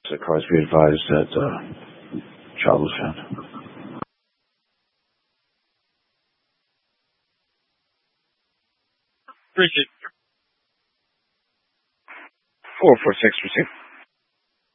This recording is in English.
So, cars be advised that child was found. Appreciate it. 446 received.